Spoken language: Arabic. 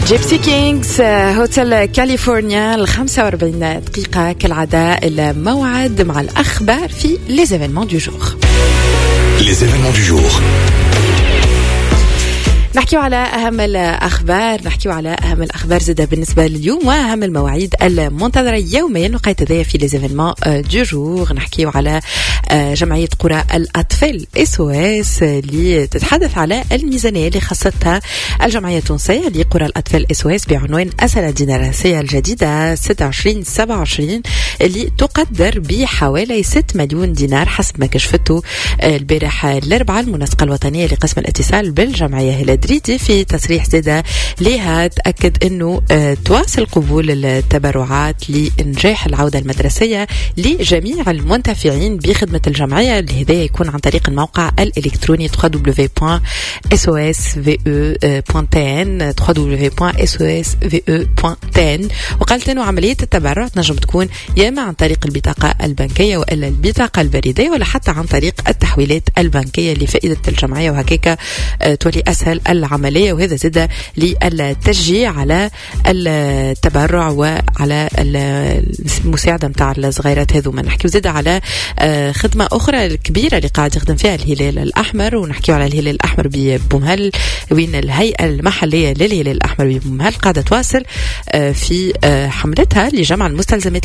جيبسي كينجز هوتيل كاليفورنيا 45 دقيقة كالعادة الموعد مع الأخبار في les événements du jour. Les événements du jour. نحكي على أهم الأخبار زادة بالنسبة لليوم وأهم المواعيد المنتظرة يوميا وقت ذا في les événements du jour. نحكي على جمعية قرى الأطفال SOS اللي تتحدث على الميزانية اللي خصتها الجمعية التونسية لقرى الأطفال SOS بعنوان السنة الدراسية الجديدة 26-27 اللي تقدر بحوالي 6 مليون دينار حسب ما كشفته البارح الأربعاء المنسقة الوطنية لقسم الاتصال بالجمعية هلال دريدي. في تصريح زادة لها تأكد أنه تواصل قبول التبرعات لإنجاح العودة المدرسية لجميع المنتفعين بخدمة الجمعية اللي هذا يكون عن طريق الموقع الإلكتروني www.sos.ve.tn وقالت أنه عملية التبرع تنجم تكون يا إما عن طريق البطاقة البنكية وإلا البطاقة البريدية ولا حتى عن طريق التحويلات البنكية لفائدة الجمعية وهكذا تولي أسهل العملية. وهذا زاد للتشجيع على التبرع وعلى المساعدة متاع الصغيرات هذو. ما نحكي زاد على خدمة أخرى الكبيرة اللي قاعد يخدم فيها الهلال الأحمر ونحكي على الهلال الأحمر ببومهل وين الهيئة المحلية للهلال الأحمر ببومهل قاعدة تواصل في حملتها لجمع المستلزمات